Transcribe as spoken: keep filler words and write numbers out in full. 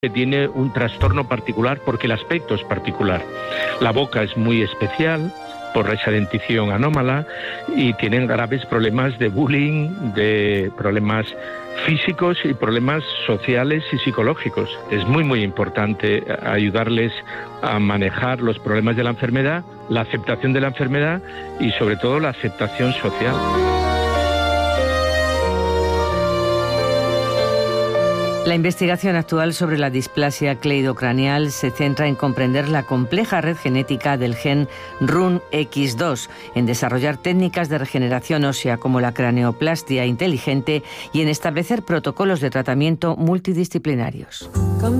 que tiene un trastorno particular porque el aspecto es particular. La boca es muy especial por esa dentición anómala y tienen graves problemas de bullying, de problemas físicos y problemas sociales y psicológicos. Es muy muy importante ayudarles a manejar los problemas de la enfermedad, la aceptación de la enfermedad y sobre todo la aceptación social. La investigación actual sobre la displasia cleidocraneal se centra en comprender la compleja red genética del gen R U N X dos, en desarrollar técnicas de regeneración ósea como la craneoplastia inteligente y en establecer protocolos de tratamiento multidisciplinarios.